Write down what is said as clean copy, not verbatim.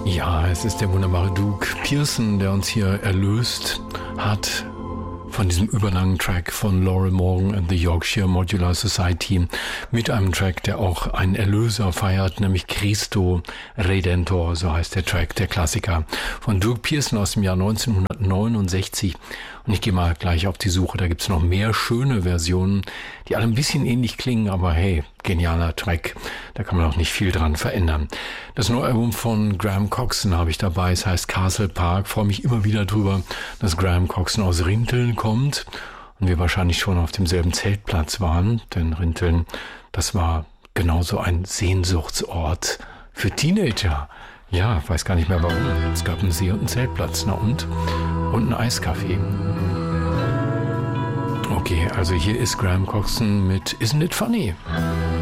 Ja, es ist der wunderbare Doug Pearson, der uns hier erlöst hat von diesem überlangen Track von Laurel Morgan and the Yorkshire Modular Society mit einem Track, der auch einen Erlöser feiert, nämlich Christo Redentor, so heißt der Track, der Klassiker von Doug Pearson aus dem Jahr 1969. Und ich gehe mal gleich auf die Suche, da gibt's noch mehr schöne Versionen, die alle ein bisschen ähnlich klingen, aber hey, genialer Track, da kann man auch nicht viel dran verändern. Das neue Album von Graham Coxon habe ich dabei, es heißt Castle Park, freue mich immer wieder drüber, dass Graham Coxon aus Rinteln kommt und wir wahrscheinlich schon auf demselben Zeltplatz waren, denn Rinteln, das war genauso ein Sehnsuchtsort für Teenager. Ja, weiß gar nicht mehr warum. Es gab einen See und einen Zeltplatz, und einen Eiscafé. Okay, also hier ist Graham Coxon mit Isn't It Funny?